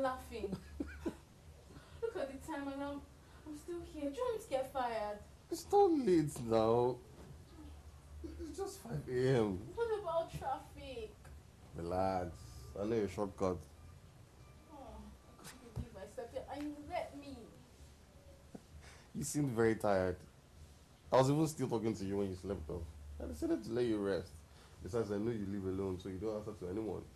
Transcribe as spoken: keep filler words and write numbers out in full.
laughing? Look at the time and I'm, I'm still here. Do you want me to get fired? It's not late now. It's just five a m What about traffic? Relax. I know your shortcut. Oh, I can't believe I slept here and you let me. You seemed very tired. I was even still talking to you when you slept off. I decided to let you rest. Besides, I know you live alone, so you don't answer to anyone.